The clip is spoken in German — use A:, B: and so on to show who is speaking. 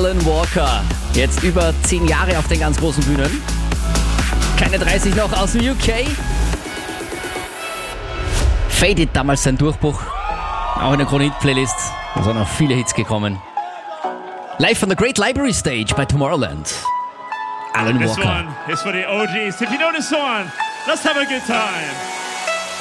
A: Alan Walker. Jetzt über 10 Jahre auf den ganz großen Bühnen. Keine 30 noch aus dem UK. Faded, damals sein Durchbruch. Auch in der Chronit-Playlist. Da sind noch viele Hits gekommen. Live von der Great Library Stage bei Tomorrowland. Alan Walker.
B: This one is for the OGs. If you know this one, let's have a good time.